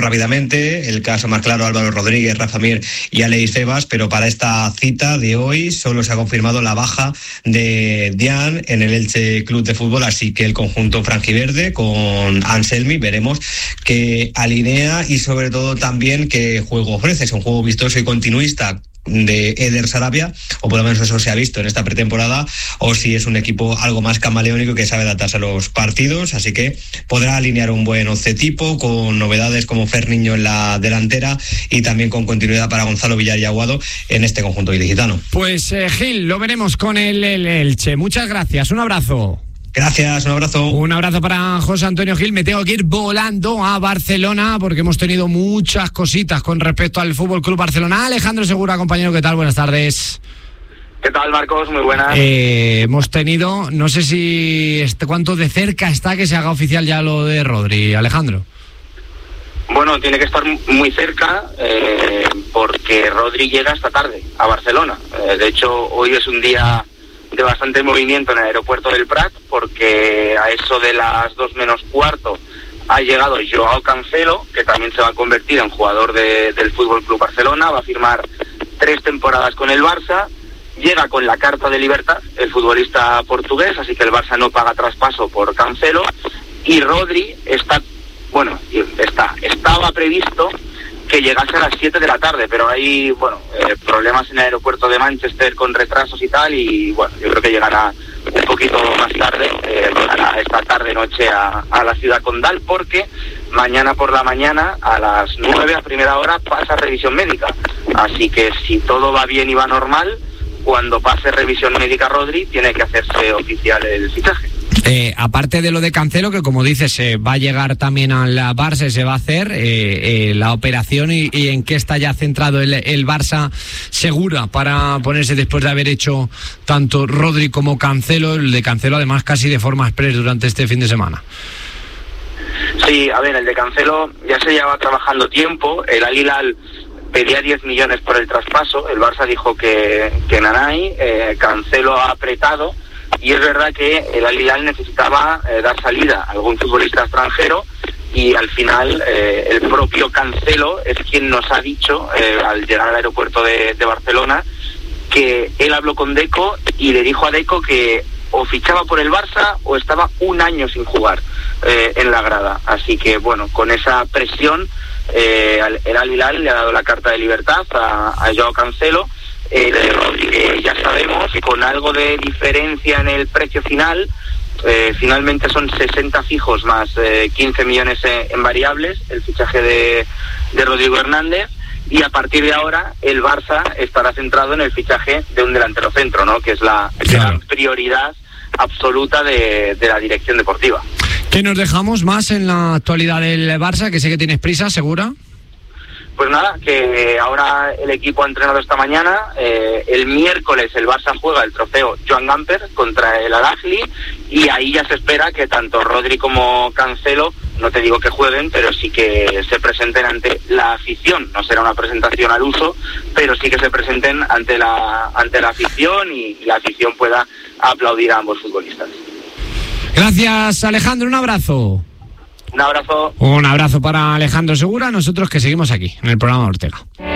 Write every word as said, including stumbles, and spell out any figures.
rápidamente. El caso más claro, Álvaro Rodríguez, Rafa Mir y Aleix Febas, pero para esta cita de hoy solo se ha confirmado la baja de Dian en el Elche Club de Fútbol, así que el conjunto franjiverde con Anselmi veremos qué alinea y sobre todo también qué juego ofrece. Es un juego vistoso y continuista de Eder Sarabia, o por lo menos eso se ha visto en esta pretemporada, o si es un equipo algo más camaleónico que sabe adaptarse a los partidos, así que podrá alinear un buen once tipo, con novedades como Fer Niño en la delantera y también con continuidad para Gonzalo Villar y Aguado en este conjunto ilicitano. Pues eh, Gil, lo veremos con el, el Elche. Muchas gracias, un abrazo. Gracias, un abrazo. Un abrazo para José Antonio Gil. Me tengo que ir volando a Barcelona porque hemos tenido muchas cositas con respecto al Fútbol Club Barcelona. Alejandro Segura, compañero, ¿qué tal? Buenas tardes. ¿Qué tal, Marcos? Muy buenas. Eh, hemos tenido, no sé si este, cuánto de cerca está que se haga oficial ya lo de Rodri, Alejandro. Bueno, tiene que estar muy cerca eh, porque Rodri llega esta tarde a Barcelona. Eh, de hecho, hoy es un día de bastante movimiento en el aeropuerto del Prat, porque a eso de las dos menos cuarto ha llegado Joao Cancelo, que también se va a convertir en jugador de, del Fútbol Club Barcelona, va a firmar tres temporadas con el Barça, llega con la carta de libertad el futbolista portugués, así que el Barça no paga traspaso por Cancelo, y Rodri está, bueno, está, estaba previsto que llegase a las siete de la tarde, pero hay, bueno, eh, problemas en el aeropuerto de Manchester con retrasos y tal, y bueno, yo creo que llegará un poquito más tarde, eh, llegará esta tarde-noche a, a la ciudad condal, porque mañana por la mañana, a las nueve a primera hora, pasa revisión médica. Así que si todo va bien y va normal, cuando pase revisión médica Rodri, tiene que hacerse oficial el fichaje. Eh, aparte de lo de Cancelo, que como dices, eh, va a llegar también al Barça, se va a hacer eh, eh, la operación y, y en qué está ya centrado el, el Barça Segura para ponerse después de haber hecho tanto Rodri como Cancelo, el de Cancelo además casi de forma express durante este fin de semana. Sí, a ver, el de Cancelo ya se lleva trabajando tiempo, el Al Hilal pedía diez millones por el traspaso, el Barça dijo que, que nanay, eh, Cancelo ha apretado. Y es verdad que el Al Hilal necesitaba eh, dar salida a algún futbolista extranjero y al final eh, el propio Cancelo es quien nos ha dicho eh, al llegar al aeropuerto de, de Barcelona que él habló con Deco y le dijo a Deco que o fichaba por el Barça o estaba un año sin jugar eh, en la grada. Así que bueno, con esa presión eh, el Al Hilal le ha dado la carta de libertad a, a Joao Cancelo. Eh, eh, ya sabemos, con algo de diferencia en el precio final, eh, finalmente son sesenta fijos más eh, quince millones en, en variables, el fichaje de, de Rodrigo Hernández, y a partir de ahora el Barça estará centrado en el fichaje de un delantero centro, ¿no? Que es la gran prioridad absoluta de, de la dirección deportiva. ¿Qué nos dejamos más en la actualidad del Barça? Que sé que tienes prisa, ¿segura? Pues nada, que ahora el equipo ha entrenado esta mañana, eh, el miércoles el Barça juega el trofeo Joan Gamper contra el Al-Ahly y ahí ya se espera que tanto Rodri como Cancelo, no te digo que jueguen, pero sí que se presenten ante la afición. No será una presentación al uso, pero sí que se presenten ante la, ante la afición y, y la afición pueda aplaudir a ambos futbolistas. Gracias, Alejandro, un abrazo. Un abrazo. Un abrazo para Alejandro Segura, nosotros que seguimos aquí, en el programa Ortega.